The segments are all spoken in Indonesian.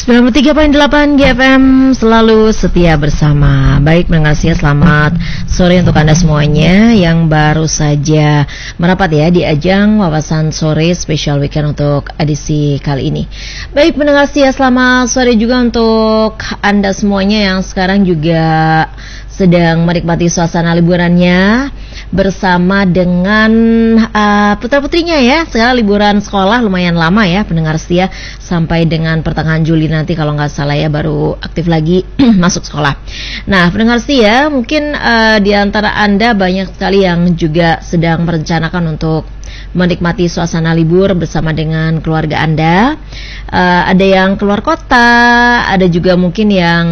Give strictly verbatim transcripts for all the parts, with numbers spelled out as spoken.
sembilan puluh tiga koma delapan G F M selalu setia bersama. Baik pendengar setia, selamat sore untuk Anda semuanya yang baru saja merapat ya di ajang wawasan sore spesial weekend untuk edisi kali ini. Baik pendengar setia, selamat sore juga untuk Anda semuanya yang sekarang juga sedang menikmati suasana liburannya bersama dengan uh, putra-putrinya ya. Sekarang liburan sekolah lumayan lama ya pendengar setia, sampai dengan pertengahan Juli nanti kalau nggak salah ya baru aktif lagi masuk sekolah. Nah pendengar setia, mungkin uh, di antara Anda banyak sekali yang juga sedang merencanakan untuk menikmati suasana libur bersama dengan keluarga Anda. uh, Ada yang keluar kota, ada juga mungkin yang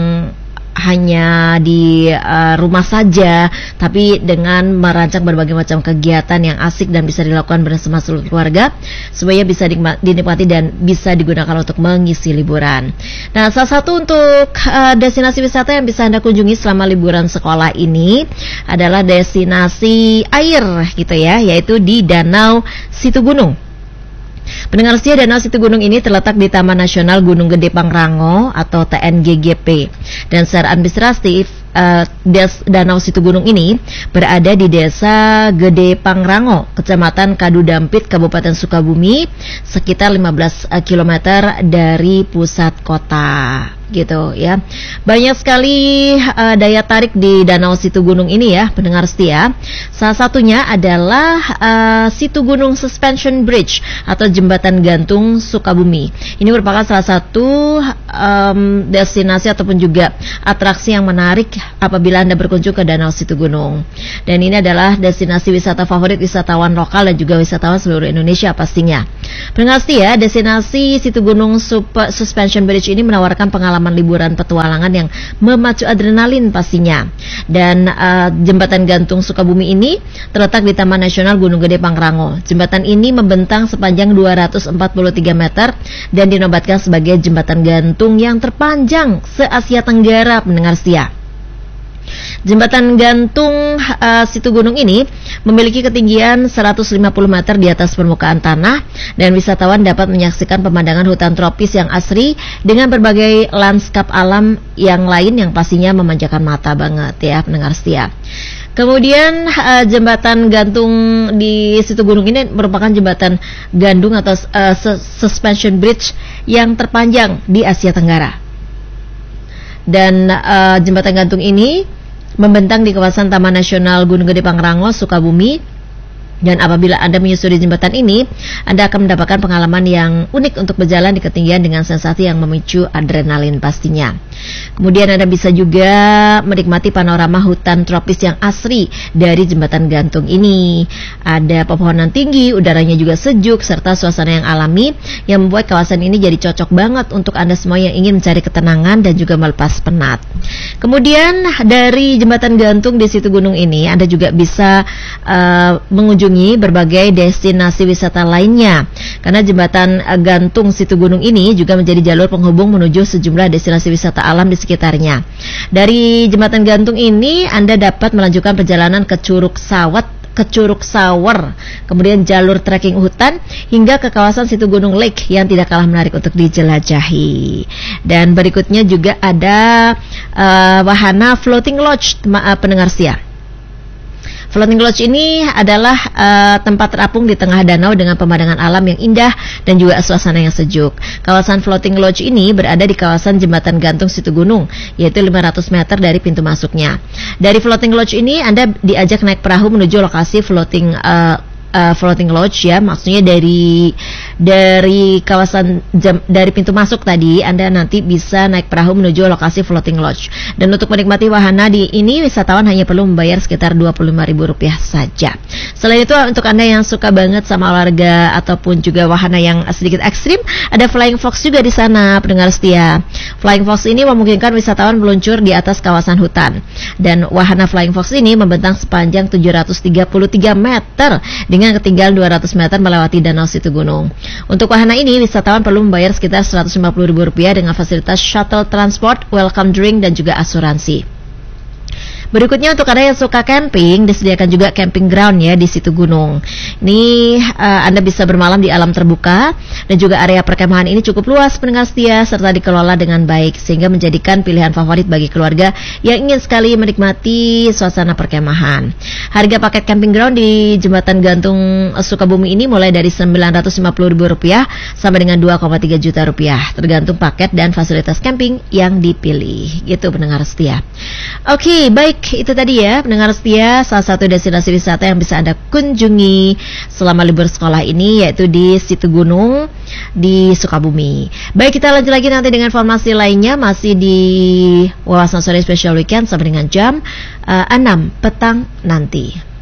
hanya di uh, rumah saja, tapi dengan merancang berbagai macam kegiatan yang asik dan bisa dilakukan bersama seluruh keluarga supaya bisa dinikmati dan bisa digunakan untuk mengisi liburan. Nah, salah satu untuk uh, destinasi wisata yang bisa Anda kunjungi selama liburan sekolah ini adalah destinasi air gitu ya, yaitu di Danau Situgunung. Pendengar setia, Danau Situgunung ini terletak di Taman Nasional Gunung Gede Pangrango atau T N G G P, dan secara administratif uh, Des, Danau Situgunung ini berada di Desa Gede Pangrango, Kecamatan Kadudampit, Kabupaten Sukabumi, sekitar lima belas kilometer dari pusat kota gitu ya. Banyak sekali uh, daya tarik di Danau Situgunung ini ya pendengar setia. Salah satunya adalah uh, Situgunung Suspension Bridge atau jembatan gantung Sukabumi. Ini merupakan salah satu um, destinasi ataupun juga atraksi yang menarik apabila Anda berkunjung ke Danau Situgunung. Dan ini adalah destinasi wisata favorit wisatawan lokal dan juga wisatawan seluruh Indonesia pastinya. Pendengar setia, destinasi Situgunung Super Suspension Bridge ini menawarkan pengalaman liburan petualangan yang memacu adrenalin pastinya. Dan uh, jembatan gantung Sukabumi ini terletak di Taman Nasional Gunung Gede Pangrango. Jembatan ini membentang sepanjang dua ratus empat puluh tiga meter dan dinobatkan sebagai jembatan gantung yang terpanjang se-Asia Tenggara pendengar setia. Jembatan gantung uh, Situgunung ini memiliki ketinggian seratus lima puluh meter di atas permukaan tanah, dan wisatawan dapat menyaksikan pemandangan hutan tropis yang asri dengan berbagai lanskap alam yang lain yang pastinya memanjakan mata banget ya pendengar setia. Kemudian uh, jembatan gantung di Situgunung ini merupakan jembatan gantung atau uh, suspension bridge yang terpanjang di Asia Tenggara. Dan uh, jembatan gantung ini membentang di kawasan Taman Nasional Gunung Gede Pangrango, Sukabumi. Dan apabila Anda menyusuri jembatan ini, Anda akan mendapatkan pengalaman yang unik untuk berjalan di ketinggian dengan sensasi yang memicu adrenalin pastinya. Kemudian Anda bisa juga menikmati panorama hutan tropis yang asri dari jembatan gantung ini. Ada pepohonan tinggi, udaranya juga sejuk, serta suasana yang alami yang membuat kawasan ini jadi cocok banget untuk Anda semua yang ingin mencari ketenangan dan juga melepas penat. Kemudian dari jembatan gantung di Situgunung ini, Anda juga bisa uh, mengunjungi berbagai destinasi wisata lainnya, karena jembatan gantung Situgunung ini juga menjadi jalur penghubung menuju sejumlah destinasi wisata alam di sekitarnya. Dari jembatan gantung ini Anda dapat melanjutkan perjalanan ke Curug Sawat, ke Curug Sawer, kemudian jalur trekking hutan hingga ke kawasan Situgunung Lake yang tidak kalah menarik untuk dijelajahi. Dan berikutnya juga ada uh, wahana floating lodge uh, pendengar setia. Floating Lodge ini adalah uh, tempat terapung di tengah danau dengan pemandangan alam yang indah dan juga suasana yang sejuk. Kawasan Floating Lodge ini berada di kawasan jembatan gantung Situgunung, yaitu lima ratus meter dari pintu masuknya. Dari Floating Lodge ini Anda diajak naik perahu menuju lokasi floating uh, uh, floating lodge ya, maksudnya dari dari kawasan jam, dari pintu masuk tadi Anda nanti bisa naik perahu menuju lokasi floating lodge. Dan untuk menikmati wahana di ini wisatawan hanya perlu membayar sekitar dua puluh lima ribu rupiah saja. Selain itu untuk Anda yang suka banget sama olahraga ataupun juga wahana yang sedikit ekstrim, ada Flying Fox juga di sana pendengar setia. Flying Fox ini memungkinkan wisatawan meluncur di atas kawasan hutan. Dan wahana Flying Fox ini membentang sepanjang tujuh ratus tiga puluh tiga meter dengan ketinggian dua ratus meter melewati Danau Situgunung. Untuk wahana ini wisatawan perlu membayar sekitar seratus lima puluh ribu rupiah dengan fasilitas shuttle transport, welcome drink dan juga asuransi. Berikutnya untuk Anda yang suka camping, disediakan juga camping ground ya di situ gunung. Ini uh, Anda bisa bermalam di alam terbuka dan juga area perkemahan ini cukup luas pendengar setia serta dikelola dengan baik sehingga menjadikan pilihan favorit bagi keluarga yang ingin sekali menikmati suasana perkemahan. Harga paket camping ground di Jembatan Gantung Sukabumi ini mulai dari sembilan ratus lima puluh ribu rupiah sampai dengan dua koma tiga juta rupiah tergantung paket dan fasilitas camping yang dipilih. Gitu pendengar setia. Oke, okay, baik itu tadi ya pendengar setia salah satu destinasi wisata yang bisa Anda kunjungi selama libur sekolah ini yaitu di Situ Gunung di Sukabumi. Baik, kita lanjut lagi nanti dengan informasi lainnya masih di Wawasan Sore Special Weekend sampai dengan jam uh, enam petang nanti.